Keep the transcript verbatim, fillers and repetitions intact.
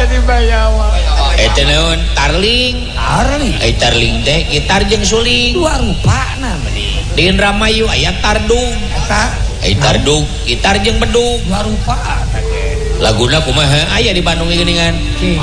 di Bayawa. Eta naon tarling. Tarling. Ai tarling teh gitar jeung suling. Dua rupana meni. Di Indramayu aya tardung. Eta ai tardung gitar jeung bedug. Dua rupa teh. Laguna kumaha aya di Bandung geuningan.